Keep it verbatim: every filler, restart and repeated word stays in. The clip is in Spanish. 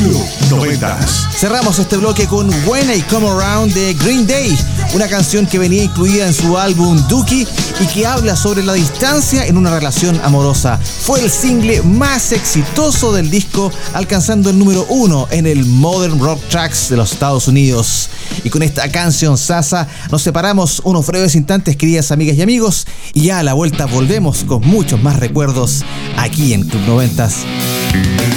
Club noventas. Cerramos este bloque con When I Come Around de Green Day, una canción que venía incluida en su álbum Dookie y que habla sobre la distancia en una relación amorosa. Fue el single más exitoso del disco, alcanzando el número uno en el Modern Rock Tracks de los Estados Unidos. Y con esta canción Sasa nos separamos unos breves instantes, queridas amigas y amigos, y ya a la vuelta volvemos con muchos más recuerdos aquí en Club noventas.